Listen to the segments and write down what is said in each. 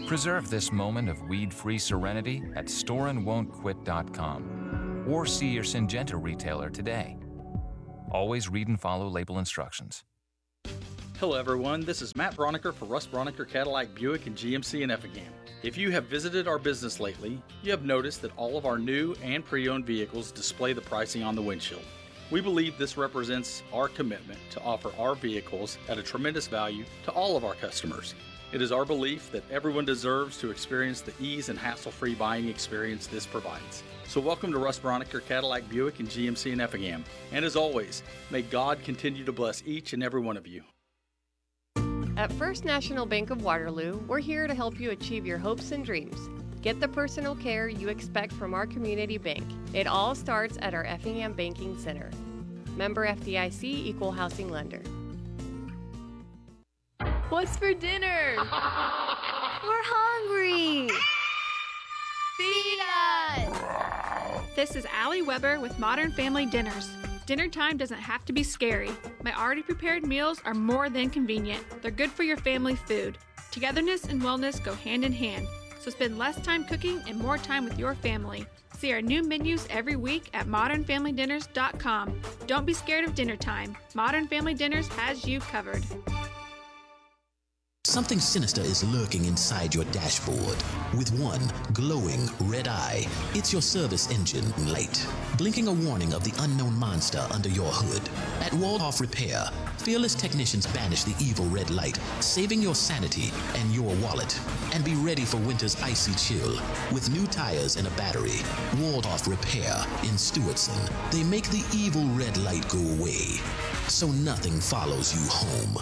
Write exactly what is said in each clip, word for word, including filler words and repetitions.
Preserve this moment of weed-free serenity at store and won't quit dot com or see your Syngenta retailer today. Always read and follow label instructions. Hello everyone, this is Matt Broniker for Russ Broniker Cadillac Buick and G M C in Effingham. If you have visited our business lately, you have noticed that all of our new and pre-owned vehicles display the pricing on the windshield. We believe this represents our commitment to offer our vehicles at a tremendous value to all of our customers. It is our belief that everyone deserves to experience the ease and hassle-free buying experience this provides. So welcome to Russ Broniker Cadillac Buick and G M C in Effingham. And as always, may God continue to bless each and every one of you. At First National Bank of Waterloo, we're here to help you achieve your hopes and dreams. Get the personal care you expect from our community bank. It all starts at our Effingham Banking Center. Member F D I C, Equal Housing Lender. What's for dinner? We're hungry. Feed us! This is Allie Weber with Modern Family Dinners. Dinner time doesn't have to be scary. My already prepared meals are more than convenient. They're good for your family food. Togetherness and wellness go hand in hand, so spend less time cooking and more time with your family. See our new menus every week at modern family dinners dot com. Don't be scared of dinner time. Modern Family Dinners has you covered. Something sinister is lurking inside your dashboard. With one glowing red eye, it's your service engine light, blinking a warning of the unknown monster under your hood. At Waldhoff Repair, fearless technicians banish the evil red light, saving your sanity and your wallet. And be ready for winter's icy chill. With new tires and a battery, Waldhoff Repair in Stewartson, they make the evil red light go away, so nothing follows you home.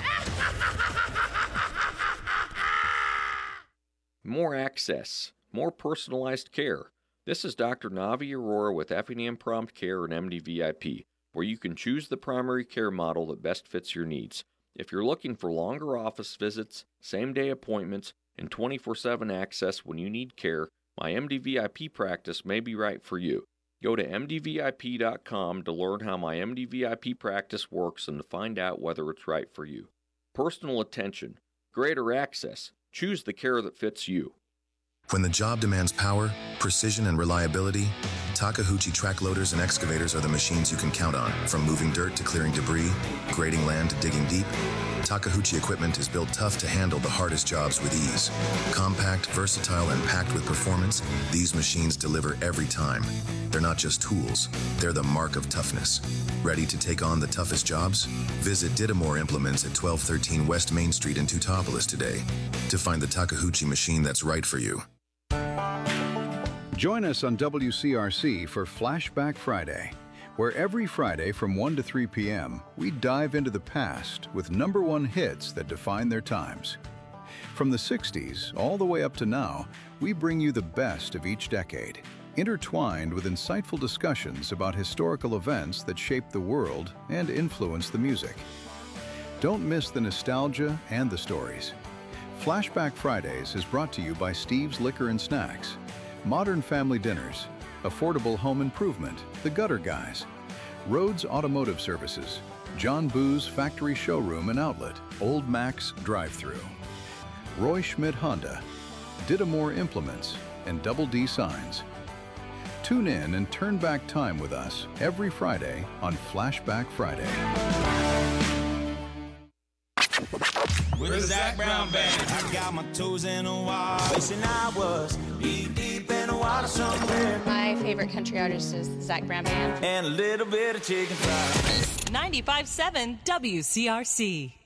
More access, more personalized care. This is Doctor Navi Aurora with Effingham Prompt Care and M D V I P, where you can choose the primary care model that best fits your needs. If you're looking for longer office visits, same-day appointments, and twenty-four seven access when you need care, my M D V I P practice may be right for you. Go to M D V I P dot com to learn how my M D V I P practice works and to find out whether it's right for you. Personal attention, greater access. Choose the care that fits you. When the job demands power, precision, and reliability, Takeuchi track loaders and excavators are the machines you can count on. From moving dirt to clearing debris, grading land to digging deep, Takeuchi equipment is built tough to handle the hardest jobs with ease. Compact, versatile, and packed with performance, these machines deliver every time. They're not just tools, they're the mark of toughness. Ready to take on the toughest jobs? Visit Didamore Implements at twelve thirteen West Main Street in Teutopolis today to find the Takeuchi machine that's right for you. Join us on W C R C for Flashback Friday, where every Friday from one to three p m we dive into the past with number one hits that define their times. From the sixties all the way up to now, we bring you the best of each decade, intertwined with insightful discussions about historical events that shaped the world and influenced the music. Don't miss the nostalgia and the stories. Flashback Fridays is brought to you by Steve's Liquor and Snacks, Modern Family Dinners, Affordable Home Improvement, The Gutter Guys, Rhodes Automotive Services, John Boo's Factory Showroom and Outlet, Old Max Drive-Thru, Roy Schmidt Honda, Didamore Implements, and Double D Signs. Tune in and turn back time with us every Friday on Flashback Friday. With the Zac Brown Band. I got my toes in the water, wishing I was deep, deep in the water somewhere. My favorite country artist is the Zac Brown Band. And a little bit of chicken fried. ninety-five point seven W C R C.